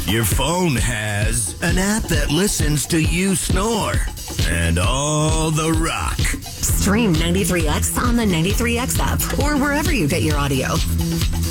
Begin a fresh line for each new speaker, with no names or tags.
Your phone has an app that listens to you snore. And all the rock.
Stream 93X on the 93X app or wherever you get your audio.